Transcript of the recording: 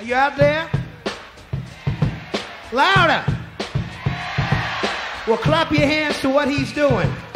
Are you out there? Louder. Well, clap your hands to what he's doing.